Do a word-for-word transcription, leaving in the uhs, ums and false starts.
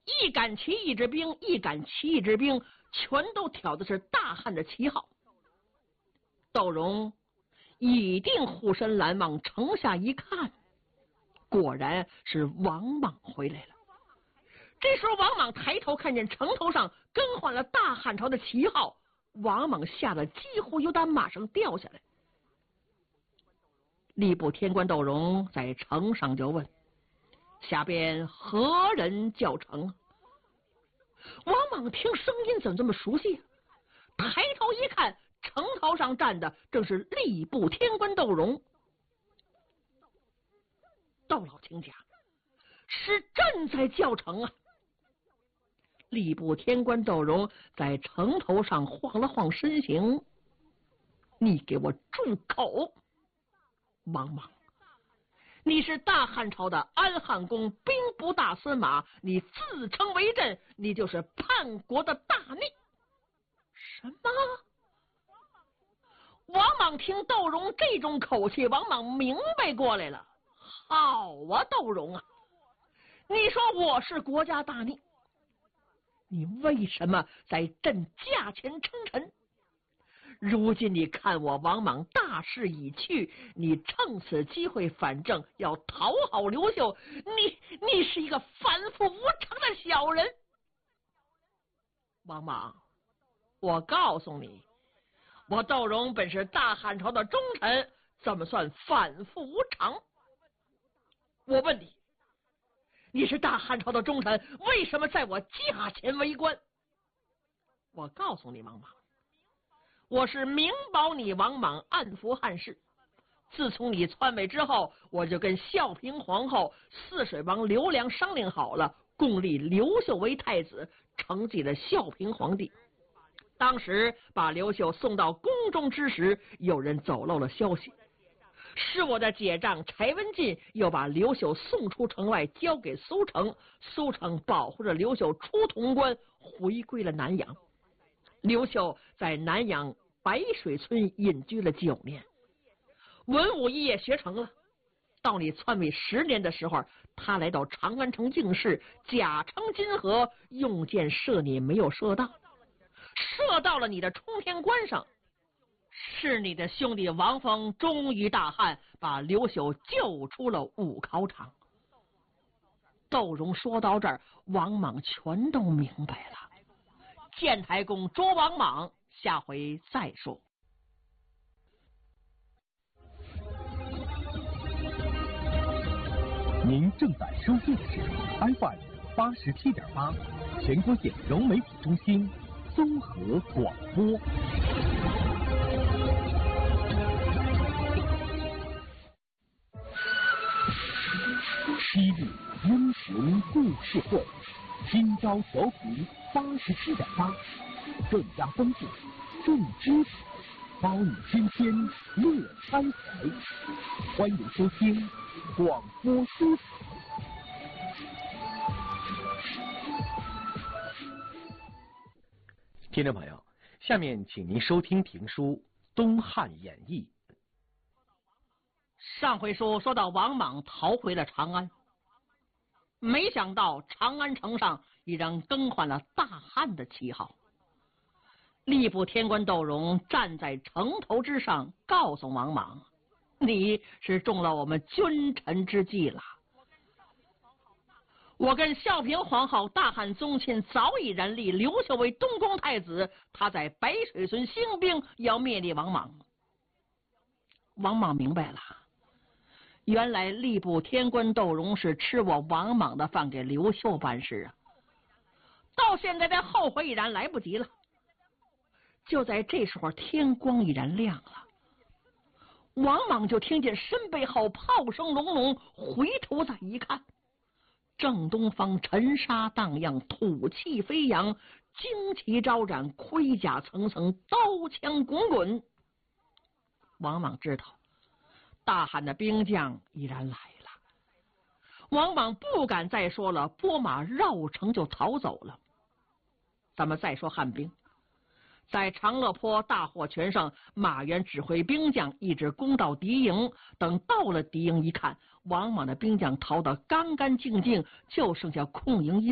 一杆旗一支兵，一杆旗一支兵，全都挑的是大汉的旗号。窦融一定护身拦望城下一看，果然是王莽回来了。这时候王莽抬头看见城头上更换了大汉朝的旗号，王莽吓得几乎由他马上掉下来。吏部天官窦融在城上就问：下边何人叫城？王莽听声音怎么这么熟悉啊？抬头一看，城头上站的正是吏部天官窦融。窦老卿家是朕在叫城啊！吏部天官窦融在城头上晃了晃身形，你给我住口！王莽，你是大汉朝的安汉公兵部大司马，你自称为朕，你就是叛国的大逆。什么？王莽听窦融这种口气，王莽明白过来了。好啊，窦融啊，你说我是国家大逆，你为什么在朕驾前称臣？如今你看我王莽大势已去，你趁此机会反正，要讨好刘秀，你你是一个反复无常的小人。王莽，我告诉你，我窦融本是大汉朝的忠臣，怎么算反复无常？我问你，你是大汉朝的忠臣，为什么在我驾前为官？我告诉你，王莽，我是明保你王莽暗扶汉室。自从你篡位之后，我就跟孝平皇后、泗水王刘良商量好了，共立刘秀为太子，承继了孝平皇帝。当时把刘秀送到宫中之时，有人走漏了消息，是我的姐丈柴文进又把刘秀送出城外，交给苏成，苏成保护着刘秀出潼关，回归了南阳。刘秀在南阳白水村隐居了九年，文武艺也学成了。到你篡位十年的时候，他来到长安城境事，假称金河，用箭射你，没有射到，射到了你的冲天关上。是你的兄弟王峰忠于大汉，把刘秀救出了武考场。窦融说到这儿，王莽全都明白了。建台公捉王莽，下回再说。 您正在收听的是 F M 八十七点八，全国县融媒体中心综合广播。昔日英雄故事会，今朝调频八十七点八，更加丰富，更知识，包你新鲜乐开怀。欢迎收听广播书台。听众朋友，下面请您收听评书《东汉演义》。 上回书说到王莽逃回了长安，没想到长安城上已然更换了大汉的旗号。吏部天官窦融站在城头之上，告诉王莽，你是中了我们君臣之计了。我跟孝平皇后、大汉宗亲早已然立刘秀为东宫太子，他在白水村兴兵，要灭立王莽。王莽明白了，原来吏部天官窦融是吃我王莽的饭，给刘秀办事啊！到现在这后悔已然来不及了。就在这时候，天光已然亮了，王莽就听见身背后炮声隆隆，回头再一看，正东方尘沙荡漾，土气飞扬，旌旗招展，盔甲层层，刀枪滚滚。王莽知道大汉的兵将已然来了，王莽不敢再说了，拨马绕城就逃走了。咱们再说汉兵，在长乐坡大获全胜，马援指挥兵将一直攻到敌营，等到了敌营一看，王莽的兵将逃得干干净净，就剩下空营一